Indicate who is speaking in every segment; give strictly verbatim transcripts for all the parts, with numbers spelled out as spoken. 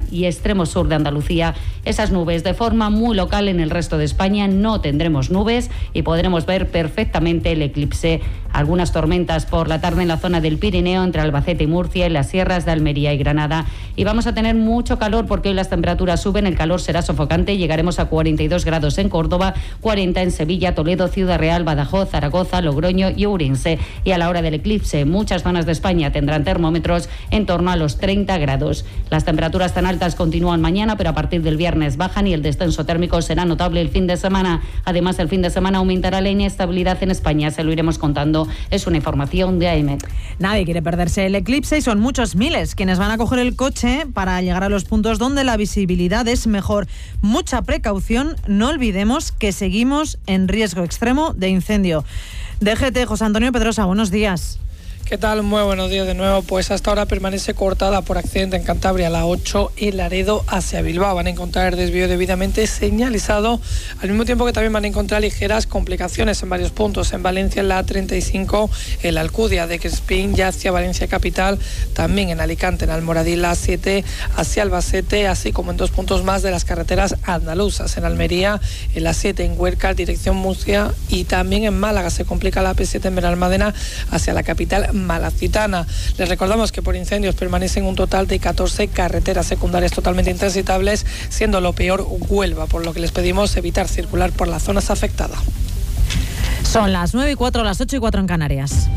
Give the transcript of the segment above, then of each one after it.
Speaker 1: y extremo sur de Andalucía esas nubes. De forma muy local en el resto de España no tendremos nubes y podremos ver perfectamente el eclipse. Algunas tormentas por la tarde en la zona del Pirineo, entre Albacete y Murcia, en las sierras de Almería y Granada. Y vamos a tener mucho calor porque hoy las temperaturas suben, el calor será sofocante, llegaremos a cuarenta y dos grados en Córdoba, cuarenta en Sevilla, Toledo, Ciudad Real, Badajoz, Zaragoza, Logroño y Ourense. Y a la hora del eclipse, muchas zonas de España tendrán termómetros en torno a los treinta grados. Las temperaturas tan altas continúan mañana, pero a partir del viernes bajan y el descenso térmico será notable el fin de semana. Además, el fin de semana aumentará la inestabilidad en España, se lo iremos contando. Es una información de A E M E T.
Speaker 2: Nadie quiere perderse el eclipse y son muchos miles quienes van a coger el coche para llegar a los puntos donde la visibilidad es mejor. Mucha precaución, no olvidemos que seguimos en riesgo extremo de incendio. D G T, José Antonio Pedrosa, buenos días.
Speaker 3: ¿Qué tal? Muy buenos días de nuevo. Pues hasta ahora permanece cortada por accidente en Cantabria la ocho en Laredo hacia Bilbao. Van a encontrar desvío debidamente señalizado, al mismo tiempo que también van a encontrar ligeras complicaciones en varios puntos. En Valencia en la A treinta y cinco, en la Alcudia de Crespín ya hacia Valencia capital, también en Alicante, en Almoradí la A siete hacia Albacete, así como en dos puntos más de las carreteras andaluzas. En Almería, en la siete en Huércal, dirección Murcia, y también en Málaga se complica la A P siete en Benalmádena hacia la capital malacitana. Les recordamos que por incendios permanecen un total de catorce carreteras secundarias totalmente intransitables, siendo lo peor Huelva, por lo que les pedimos evitar circular por las zonas afectadas.
Speaker 2: Son las nueve y cuatro, las ocho y cuatro en Canarias.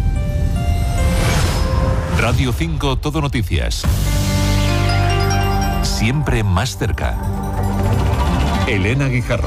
Speaker 4: Radio cinco, Todo Noticias. Siempre más cerca. Elena Guijarro.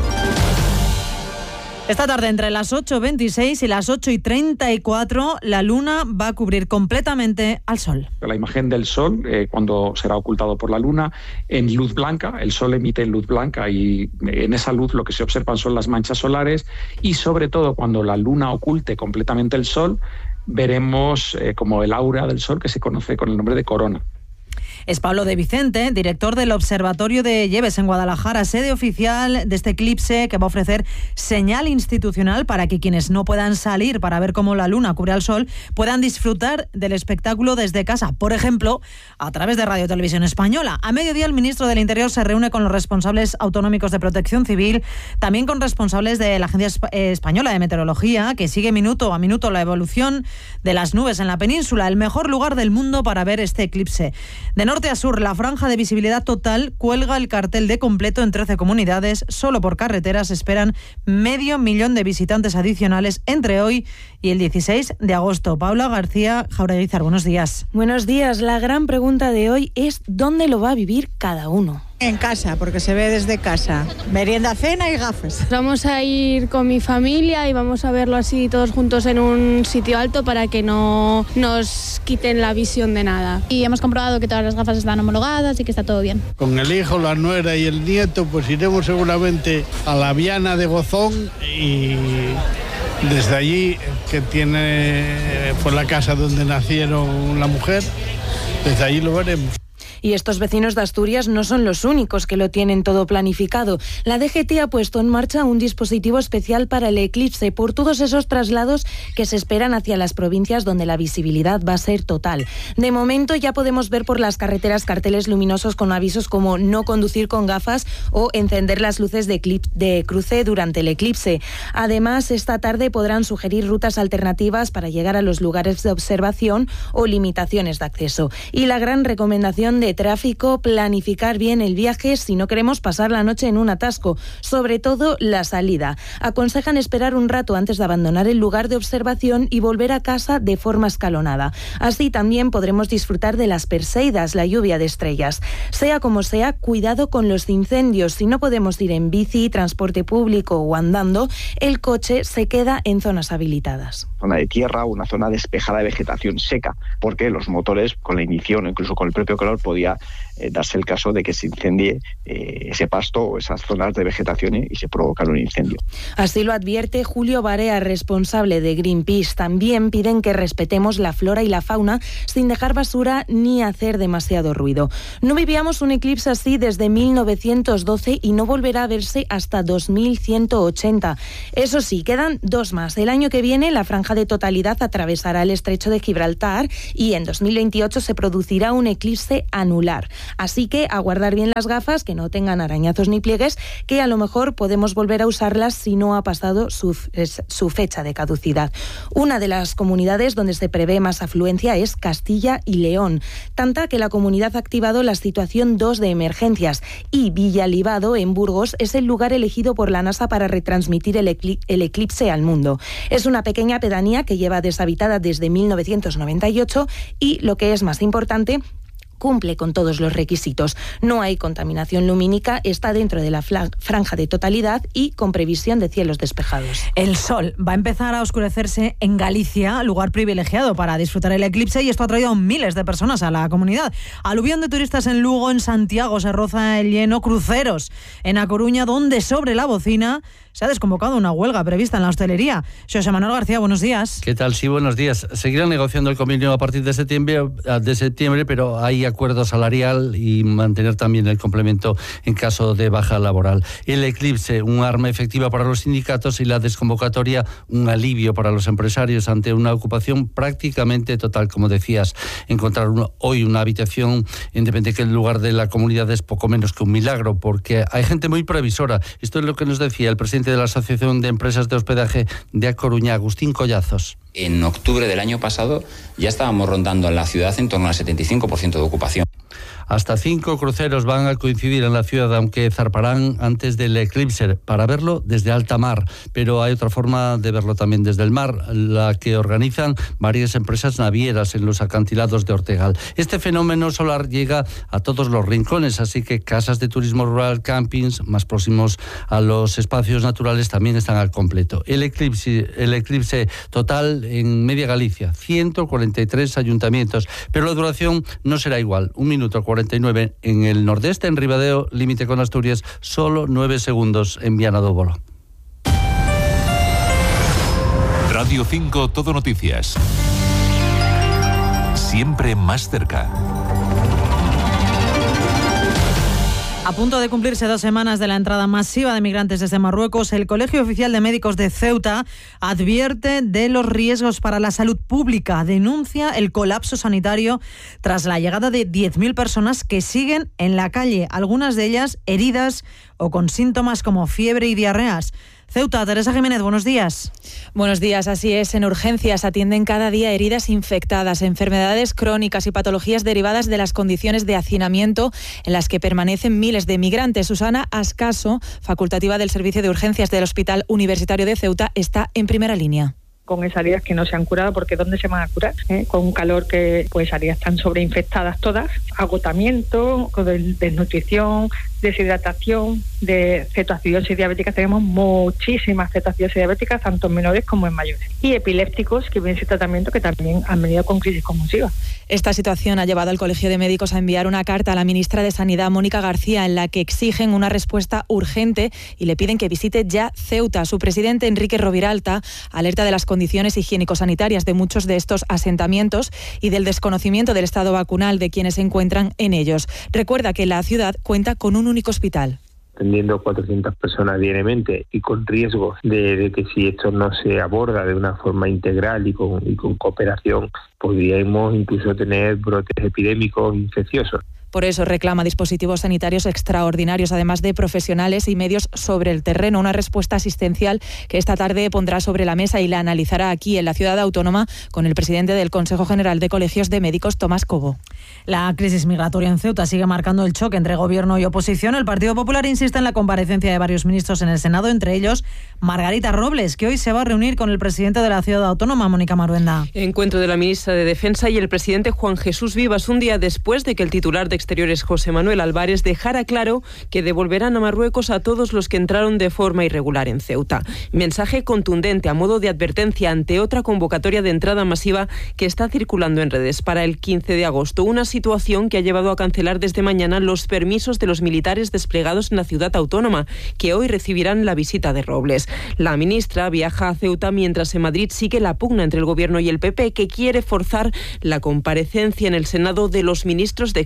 Speaker 2: Esta tarde, entre las ocho veintiséis y las ocho y treinta y cuatro, la luna va a cubrir completamente al sol.
Speaker 5: La imagen del sol, eh, cuando será ocultado por la luna, en luz blanca, el sol emite luz blanca y en esa luz lo que se observan son las manchas solares, y sobre todo cuando la luna oculte completamente el sol, veremos eh, como el aura del sol, que se conoce con el nombre de corona.
Speaker 2: Es Pablo de Vicente, director del Observatorio de Lleves en Guadalajara, sede oficial de este eclipse que va a ofrecer señal institucional para que quienes no puedan salir para ver cómo la luna cubre al sol puedan disfrutar del espectáculo desde casa, por ejemplo, a través de Radio Televisión Española. A mediodía el ministro del Interior se reúne con los responsables autonómicos de Protección Civil, también con responsables de la Agencia Española de Meteorología, que sigue minuto a minuto la evolución de las nubes en la península, el mejor lugar del mundo para ver este eclipse. De norte a sur, la franja de visibilidad total cuelga el cartel de completo en trece comunidades. Solo por carreteras esperan medio millón de visitantes adicionales entre hoy y el dieciséis de agosto. Paula García Jaureguizar, buenos días.
Speaker 6: Buenos días. La gran pregunta de hoy es ¿dónde lo va a vivir cada uno?
Speaker 7: En casa, porque se ve desde casa. Merienda, cena y gafas.
Speaker 8: Vamos a ir con mi familia y vamos a verlo así todos juntos en un sitio alto para que no nos quiten la visión de nada.
Speaker 9: Y hemos comprobado que todas las gafas están homologadas y que está todo bien.
Speaker 10: Con el hijo, la nuera y el nieto, pues iremos seguramente a la Viana de Gozón y desde allí, que tiene pues la casa donde nacieron la mujer, desde allí lo veremos.
Speaker 6: Y estos vecinos de Asturias no son los únicos que lo tienen todo planificado. La D G T ha puesto en marcha un dispositivo especial para el eclipse por todos esos traslados que se esperan hacia las provincias donde la visibilidad va a ser total. De momento ya podemos ver por las carreteras carteles luminosos con avisos como no conducir con gafas o encender las luces de, eclipse, de cruce durante el eclipse. Además, esta tarde podrán sugerir rutas alternativas para llegar a los lugares de observación o limitaciones de acceso. Y la gran recomendación de tráfico, planificar bien el viaje si no queremos pasar la noche en un atasco, sobre todo la salida. Aconsejan esperar un rato antes de abandonar el lugar de observación y volver a casa de forma escalonada. Así también podremos disfrutar de las Perseidas, la lluvia de estrellas. Sea como sea, cuidado con los incendios. Si no podemos ir en bici, transporte público o andando, el coche se queda en zonas habilitadas.
Speaker 11: Zona de tierra o una zona despejada de vegetación seca, porque los motores, con la ignición o incluso con el propio calor, podía eh, darse el caso de que se incendie eh, ese pasto o esas zonas de vegetación y se provocar un incendio.
Speaker 6: Así lo advierte Julio Barea, responsable de Greenpeace. También piden que respetemos la flora y la fauna sin dejar basura ni hacer demasiado ruido. No vivíamos un eclipse así desde mil novecientos doce y no volverá a verse hasta dos mil ciento ochenta. Eso sí, quedan dos más. El año que viene la franja de totalidad atravesará el estrecho de Gibraltar y en dos mil veintiocho se producirá un eclipse anular. Así que a guardar bien las gafas, que no tengan arañazos ni pliegues, que a lo mejor podemos volver a usarlas si no ha pasado su, su fecha de caducidad. Una de las comunidades donde se prevé más afluencia es Castilla y León, tanta que la comunidad ha activado la situación dos de emergencias, y Villalibado, en Burgos, es el lugar elegido por la NASA para retransmitir el, eclip- el eclipse al mundo. Es una pequeña pedanía que lleva deshabitada desde mil novecientos noventa y ocho y, lo que es más importante, cumple con todos los requisitos. No hay contaminación lumínica, está dentro de la franja de totalidad y con previsión de cielos despejados.
Speaker 2: El sol va a empezar a oscurecerse en Galicia, lugar privilegiado para disfrutar el eclipse, y esto ha traído miles de personas a la comunidad. Aluvión de turistas en Lugo, en Santiago se roza el lleno, cruceros en A Coruña, donde sobre la bocina se ha desconvocado una huelga prevista en la hostelería. José Manuel García, buenos días.
Speaker 12: ¿Qué tal? Sí, buenos días. Seguirán negociando el convenio a partir de septiembre, de septiembre, pero hay acuerdo salarial y mantener también el complemento en caso de baja laboral. El eclipse, un arma efectiva para los sindicatos, y la desconvocatoria, un alivio para los empresarios ante una ocupación prácticamente total. Como decías, encontrar uno, hoy una habitación independiente que el lugar de la comunidad es poco menos que un milagro, porque hay gente muy previsora. Esto es lo que nos decía el presidente de la Asociación de Empresas de Hospedaje de A Coruña, Agustín Collazos.
Speaker 13: En octubre del año pasado ya estábamos rondando en la ciudad en torno al setenta y cinco por ciento de ocupación.
Speaker 12: Hasta cinco cruceros van a coincidir en la ciudad, aunque zarparán antes del eclipse para verlo desde alta mar. Pero hay otra forma de verlo también desde el mar, la que organizan varias empresas navieras en los acantilados de Ortegal. Este fenómeno solar llega a todos los rincones, así que casas de turismo rural, campings más próximos a los espacios naturales también están al completo. El eclipse, el eclipse total en media Galicia, ciento cuarenta y tres ayuntamientos, pero la duración no será igual, un minuto cuarenta y nueve en el nordeste, en Ribadeo, límite con Asturias, solo nueve segundos en Viana do Bolo.
Speaker 4: Radio cinco Todo Noticias. Siempre más cerca.
Speaker 2: A punto de cumplirse dos semanas de la entrada masiva de migrantes desde Marruecos, el Colegio Oficial de Médicos de Ceuta advierte de los riesgos para la salud pública. Denuncia el colapso sanitario tras la llegada de diez mil personas que siguen en la calle, algunas de ellas heridas o con síntomas como fiebre y diarreas. Ceuta, Teresa Jiménez, buenos días.
Speaker 14: Buenos días, así es. En urgencias atienden cada día heridas infectadas, enfermedades crónicas y patologías derivadas de las condiciones de hacinamiento en las que permanecen miles de migrantes. Susana Ascaso, facultativa del Servicio de Urgencias del Hospital Universitario de Ceuta, está en primera línea.
Speaker 15: Con esas heridas que no se han curado, porque ¿dónde se van a curar? ¿Eh? Con un calor que pues heridas están sobreinfectadas todas, agotamiento, desnutrición, deshidratación, de cetoacidosis diabética. Tenemos muchísimas cetoacidosis diabéticas, tanto en menores como en mayores. Y epilépticos, que vienen sin tratamiento, que también han venido con crisis convulsivas.
Speaker 14: Esta situación ha llevado al Colegio de Médicos a enviar una carta a la ministra de Sanidad, Mónica García, en la que exigen una respuesta urgente y le piden que visite ya Ceuta. Su presidente, Enrique Roviralta, alerta de las condiciones higiénico-sanitarias de muchos de estos asentamientos y del desconocimiento del estado vacunal de quienes se encuentran en ellos. Recuerda que la ciudad cuenta con un único hospital.
Speaker 16: Atendiendo cuatrocientas personas diariamente y con riesgos de, de que si esto no se aborda de una forma integral y con, y con cooperación, podríamos incluso tener brotes epidémicos infecciosos.
Speaker 14: Por eso reclama dispositivos sanitarios extraordinarios, además de profesionales y medios sobre el terreno. Una respuesta asistencial que esta tarde pondrá sobre la mesa y la analizará aquí en la ciudad autónoma con el presidente del Consejo General de Colegios de Médicos, Tomás Cobo.
Speaker 2: La crisis migratoria en Ceuta sigue marcando el choque entre gobierno y oposición. El Partido Popular insiste en la comparecencia de varios ministros en el Senado, entre ellos Margarita Robles, que hoy se va a reunir con el presidente de la ciudad autónoma, Mónica Maruenda.
Speaker 17: Encuentro de la ministra de Defensa y el presidente Juan Jesús Vivas, un día después de que el titular de Exteriores, José Manuel Álvarez, dejara claro que devolverán a Marruecos a todos los que entraron de forma irregular en Ceuta. Mensaje contundente a modo de advertencia ante otra convocatoria de entrada masiva que está circulando en redes para el quince de agosto. Una situación que ha llevado a cancelar desde mañana los permisos de los militares desplegados en la ciudad autónoma, que hoy recibirán la visita de Robles. La ministra viaja a Ceuta mientras en Madrid sigue la pugna entre el Gobierno y el P P, que quiere forzar la comparecencia en el Senado de los ministros de Exteriores,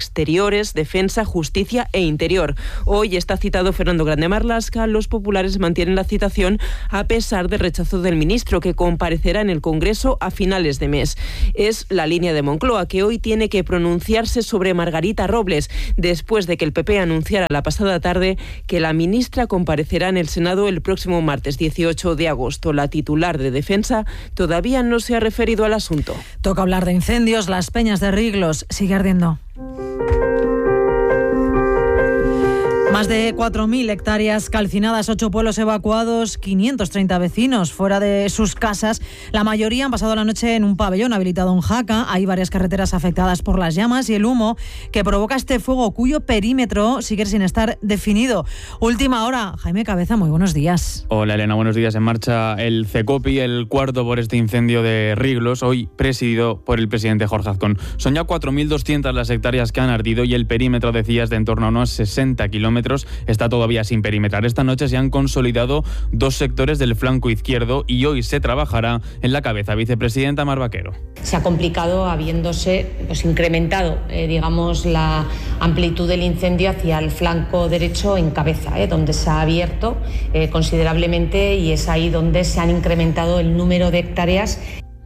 Speaker 17: Exteriores, Defensa, Justicia e Interior. Hoy está citado Fernando Grande Marlaska. Los populares mantienen la citación a pesar del rechazo del ministro, que comparecerá en el Congreso a finales de mes. Es la línea de Moncloa, que hoy tiene que pronunciarse sobre Margarita Robles, después de que el P P anunciara la pasada tarde que la ministra comparecerá en el Senado el próximo martes dieciocho de agosto. La titular de Defensa todavía no se ha referido al asunto.
Speaker 2: Toca hablar de incendios. Las Peñas de Riglos sigue ardiendo. Más de cuatro mil hectáreas calcinadas, ocho pueblos evacuados, quinientos treinta vecinos fuera de sus casas. La mayoría han pasado la noche en un pabellón habilitado en Jaca. Hay varias carreteras afectadas por las llamas y el humo que provoca este fuego, cuyo perímetro sigue sin estar definido. Última hora. Jaime Cabeza, muy buenos días.
Speaker 18: Hola Elena, buenos días. En marcha el CECOPI, el cuarto por este incendio de Riglos, hoy presidido por el presidente Jorge Azcón. Son ya cuatro mil doscientas las hectáreas que han ardido y el perímetro, decías, de en torno a unos sesenta kilómetros está todavía sin perimetrar. Esta noche se han consolidado dos sectores del flanco izquierdo y hoy se trabajará en la cabeza. Vicepresidenta Mar Vaquero.
Speaker 19: Se ha complicado habiéndose pues, incrementado, eh, digamos, la amplitud del incendio hacia el flanco derecho en cabeza, eh, donde se ha abierto eh, considerablemente y es ahí donde se han incrementado el número de hectáreas.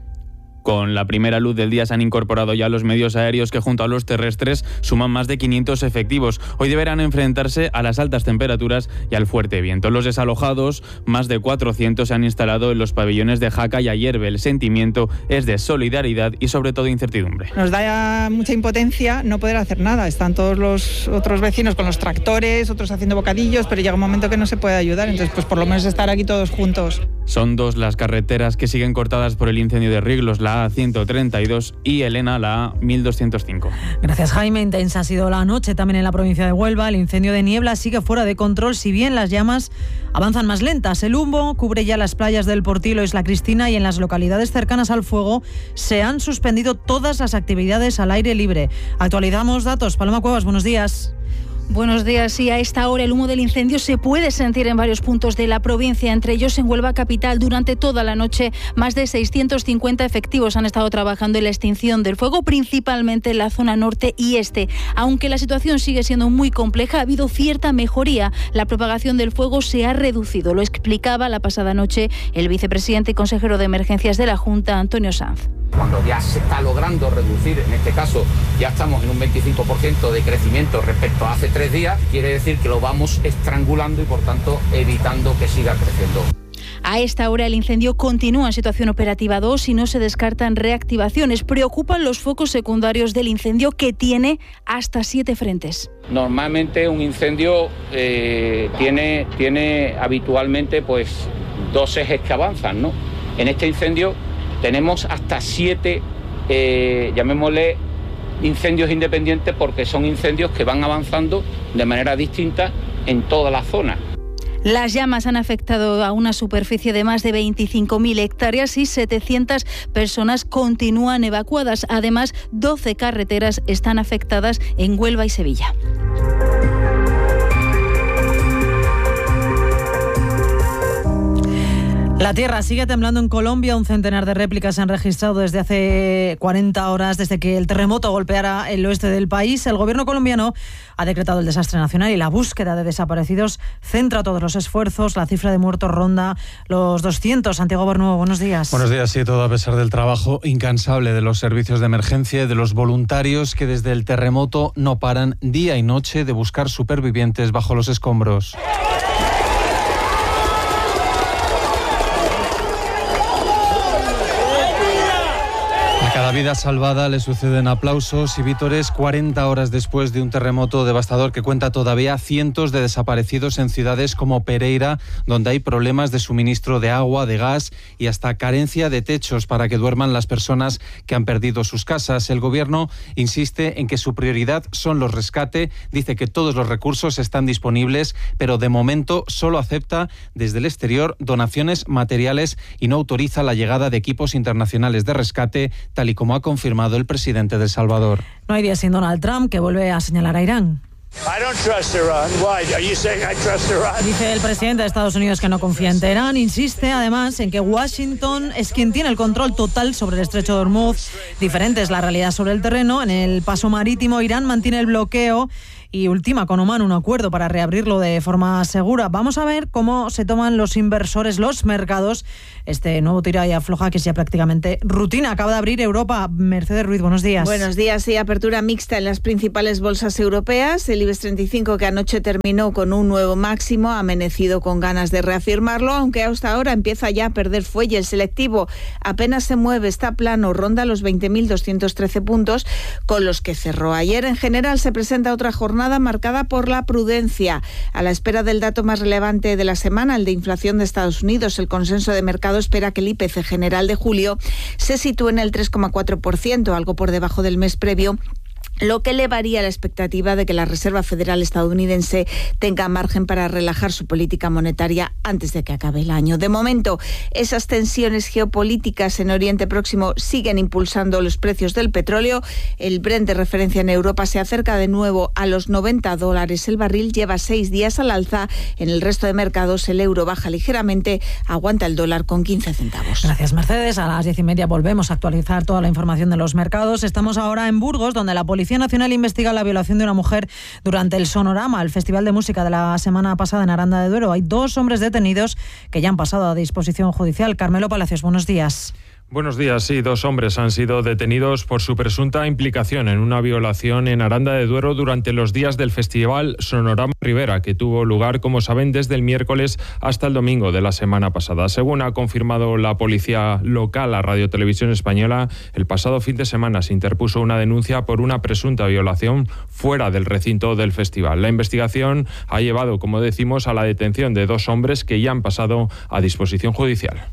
Speaker 18: Con la primera luz del día se han incorporado ya los medios aéreos que junto a los terrestres suman más de quinientos efectivos. Hoy deberán enfrentarse a las altas temperaturas y al fuerte viento. Los desalojados, más de cuatrocientos, se han instalado en los pabellones de Jaca y Ayerbe. El sentimiento es de solidaridad y sobre todo incertidumbre.
Speaker 20: Nos da mucha impotencia no poder hacer nada. Están todos los otros vecinos con los tractores, otros haciendo bocadillos, pero llega un momento que no se puede ayudar. Entonces, pues por lo menos estar aquí todos juntos.
Speaker 18: Son dos las carreteras que siguen cortadas por el incendio de Riglos, la A ciento treinta y dos y Elena, la A mil doscientos cinco.
Speaker 2: Gracias, Jaime. Intensa ha sido la noche también en la provincia de Huelva. El incendio de Niebla sigue fuera de control, si bien las llamas avanzan más lentas. El humo cubre ya las playas del Portilo, Isla Cristina, y en las localidades cercanas al fuego se han suspendido todas las actividades al aire libre. Actualizamos datos. Paloma Cuevas, buenos días.
Speaker 21: Buenos días. Sí, a esta hora el humo del incendio se puede sentir en varios puntos de la provincia, entre ellos en Huelva capital. Durante toda la noche, más de seiscientos cincuenta efectivos han estado trabajando en la extinción del fuego, principalmente en la zona norte y este. Aunque la situación sigue siendo muy compleja, ha habido cierta mejoría. La propagación del fuego se ha reducido. Lo explicaba la pasada noche el vicepresidente y consejero de Emergencias de la Junta, Antonio Sanz.
Speaker 22: Cuando ya se está logrando reducir, en este caso ya estamos en un veinticinco por ciento de crecimiento respecto a hace tres días, quiere decir que lo vamos estrangulando y por tanto evitando que siga creciendo.
Speaker 21: A esta hora el incendio continúa en situación operativa dos y no se descartan reactivaciones. Preocupan los focos secundarios del incendio, que tiene hasta siete frentes.
Speaker 22: Normalmente un incendio eh, tiene, tiene habitualmente pues dos ejes que avanzan, ¿no? En este incendio tenemos hasta siete, eh, llamémosle, incendios independientes, porque son incendios que van avanzando de manera distinta en toda la zona.
Speaker 21: Las llamas han afectado a una superficie de más de veinticinco mil hectáreas y setecientas personas continúan evacuadas. Además, doce carreteras están afectadas en Huelva y Sevilla.
Speaker 2: La tierra sigue temblando en Colombia. Un centenar de réplicas se han registrado desde hace cuarenta horas, desde que el terremoto golpeara el oeste del país. El gobierno colombiano ha decretado el desastre nacional y la búsqueda de desaparecidos centra todos los esfuerzos. La cifra de muertos ronda los doscientos. Santiago Bernuevo, buenos días.
Speaker 23: Buenos días, sí, todo a pesar del trabajo incansable de los servicios de emergencia y de los voluntarios que desde el terremoto no paran día y noche de buscar supervivientes bajo los escombros. Cada vida salvada le suceden aplausos y vítores cuarenta horas después de un terremoto devastador que cuenta todavía cientos de desaparecidos en ciudades como Pereira, donde hay problemas de suministro de agua, de gas y hasta carencia de techos para que duerman las personas que han perdido sus casas. El gobierno insiste en que su prioridad son los rescates, dice que todos los recursos están disponibles, pero de momento solo acepta desde el exterior donaciones materiales y no autoriza la llegada de equipos internacionales de rescate, tal y como ha confirmado el presidente de El Salvador.
Speaker 2: No hay día sin Donald Trump, que vuelve a señalar a Irán. Dice el presidente de Estados Unidos que no confía en Teherán. Insiste además en que Washington es quien tiene el control total sobre el estrecho de Hormuz. Diferente es la realidad sobre el terreno. En el paso marítimo, Irán mantiene el bloqueo y ultima con Omán un acuerdo para reabrirlo de forma segura. Vamos a ver cómo se toman los inversores, los mercados, este nuevo tira y afloja que es ya prácticamente rutina. Acaba de abrir Europa. Mercedes Ruiz, buenos días.
Speaker 1: Buenos días. Sí, apertura mixta en las principales bolsas europeas. El IBEX treinta y cinco, que anoche terminó con un nuevo máximo, ha amanecido con ganas de reafirmarlo, aunque hasta ahora empieza ya a perder fuelle. El selectivo apenas se mueve, está plano, ronda los veinte mil doscientos trece puntos con los que cerró ayer. En general se presenta otra jornada marcada por la prudencia. A la espera del dato más relevante de la semana, el de inflación de Estados Unidos, el consenso de mercado espera que el I P C general de julio se sitúe en el tres coma cuatro por ciento, algo por debajo del mes previo, lo que elevaría la expectativa de que la Reserva Federal estadounidense tenga margen para relajar su política monetaria antes de que acabe el año. De momento, esas tensiones geopolíticas en Oriente Próximo siguen impulsando los precios del petróleo. El Brent de referencia en Europa se acerca de nuevo a los noventa dólares el barril, lleva seis días al alza. En el resto de mercados el euro baja ligeramente, aguanta el dólar con quince centavos.
Speaker 2: Gracias, Mercedes. A las diez y media volvemos a actualizar toda la información de los mercados. Estamos ahora en Burgos, donde la Policía Nacional investiga la violación de una mujer durante el Sonorama, el festival de música de la semana pasada en Aranda de Duero. Hay dos hombres detenidos que ya han pasado a disposición judicial. Carmelo Palacios, buenos días.
Speaker 3: Buenos días. Sí, dos hombres han sido detenidos por su presunta implicación en una violación en Aranda de Duero durante los días del festival Sonorama Rivera, que tuvo lugar, como saben, desde el miércoles hasta el domingo de la semana pasada. Según ha confirmado la policía local a Radio Televisión Española, el pasado fin de semana se interpuso una denuncia por una presunta violación fuera del recinto del festival. La investigación ha llevado, como decimos, a la detención de dos hombres que ya han pasado a disposición judicial.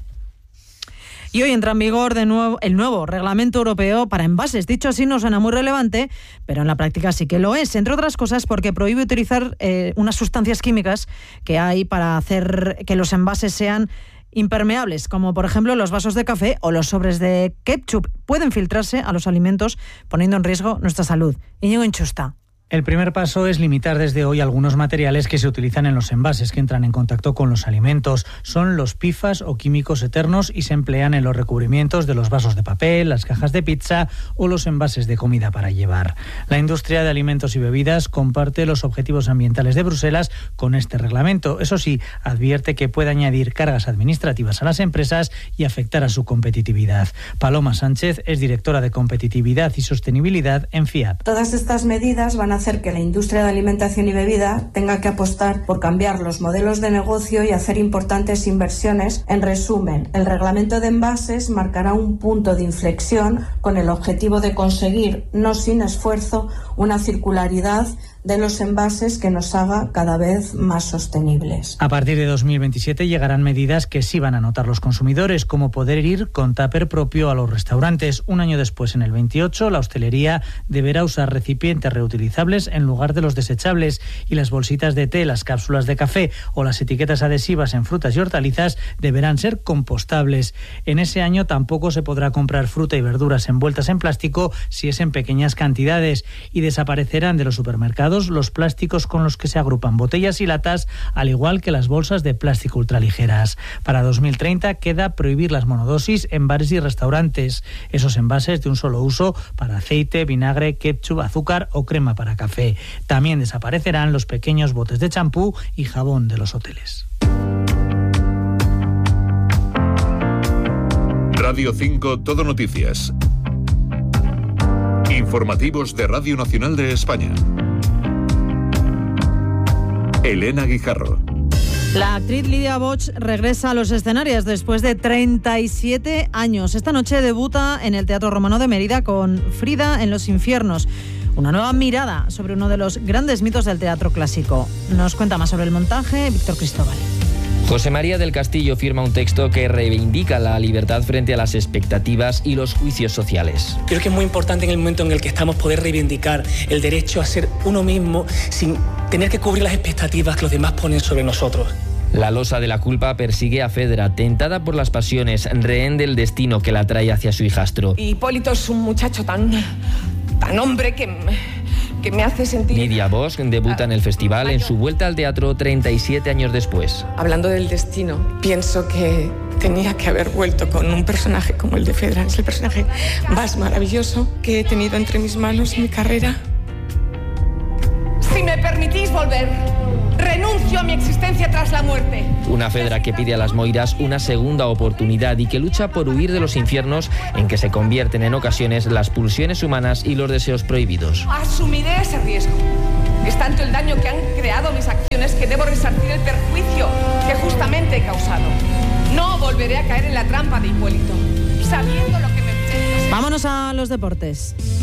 Speaker 2: Y hoy entra en vigor de nuevo el nuevo reglamento europeo para envases. Dicho así no suena muy relevante, pero en la práctica sí que lo es. Entre otras cosas porque prohíbe utilizar eh, unas sustancias químicas que hay para hacer que los envases sean impermeables, como por ejemplo los vasos de café o los sobres de ketchup. Pueden filtrarse a los alimentos poniendo en riesgo nuestra salud. Íñigo Inchusta.
Speaker 5: El primer paso es limitar desde hoy algunos materiales que se utilizan en los envases que entran en contacto con los alimentos. Son los P F A S o químicos eternos y se emplean en los recubrimientos de los vasos de papel, las cajas de pizza o los envases de comida para llevar. La industria de alimentos y bebidas comparte los objetivos ambientales de Bruselas con este reglamento. Eso sí, advierte que puede añadir cargas administrativas a las empresas y afectar a su competitividad. Paloma Sánchez es directora de Competitividad y Sostenibilidad en Fiat.
Speaker 24: Todas estas medidas van a hacer que la industria de alimentación y bebida tenga que apostar por cambiar los modelos de negocio y hacer importantes inversiones. En resumen, el reglamento de envases marcará un punto de inflexión con el objetivo de conseguir, no sin esfuerzo, una circularidad de los envases que nos haga cada vez más sostenibles.
Speaker 5: A partir de dos mil veintisiete llegarán medidas que sí van a notar los consumidores, como poder ir con tupper propio a los restaurantes. Un año después, en el veintiocho, la hostelería deberá usar recipientes reutilizables en lugar de los desechables y las bolsitas de té, las cápsulas de café o las etiquetas adhesivas en frutas y hortalizas deberán ser compostables. En ese año tampoco se podrá comprar fruta y verduras envueltas en plástico si es en pequeñas cantidades y desaparecerán de los supermercados los plásticos con los que se agrupan botellas y latas, al igual que las bolsas de plástico ultraligeras. Para dos mil treinta queda prohibir las monodosis en bares y restaurantes, esos envases de un solo uso para aceite, vinagre, ketchup, azúcar o crema para café. También desaparecerán los pequeños botes de champú y jabón de los hoteles.
Speaker 4: Radio cinco Todo Noticias. Informativos de Radio Nacional de España. Elena Guijarro.
Speaker 2: La actriz Lidia Boch regresa a los escenarios después de treinta y siete años. Esta noche debuta en el Teatro Romano de Mérida con Frida en los infiernos. Una nueva mirada sobre uno de los grandes mitos del teatro clásico. Nos cuenta más sobre el montaje Víctor Cristóbal.
Speaker 25: José María del Castillo firma un texto que reivindica la libertad frente a las expectativas y los juicios sociales.
Speaker 26: Creo que es muy importante en el momento en el que estamos poder reivindicar el derecho a ser uno mismo sin tener que cubrir las expectativas que los demás ponen sobre nosotros.
Speaker 25: La losa de la culpa persigue a Fedra, tentada por las pasiones, rehén del destino que la trae hacia su hijastro.
Speaker 27: Hipólito es un muchacho tan... tan hombre que...
Speaker 6: que me hace sentir...
Speaker 25: Nidia Bosch debuta en el festival en su vuelta al teatro treinta y siete años después.
Speaker 6: Hablando del destino, pienso que tenía que haber vuelto con un personaje como el de Fedra. Es el personaje más maravilloso que he tenido entre mis manos en mi carrera.
Speaker 7: Si me permitís volver, renuncio a mi existencia tras la muerte.
Speaker 25: Una Fedra que pide a las Moiras una segunda oportunidad y que lucha por huir de los infiernos en que se convierten en ocasiones las pulsiones humanas y los deseos prohibidos.
Speaker 7: Asumiré ese riesgo. Es tanto el daño que han creado mis acciones que debo resarcir el perjuicio que justamente he causado. No volveré a caer en la trampa de Hipólito, sabiendo lo que me...
Speaker 2: Vámonos a los deportes.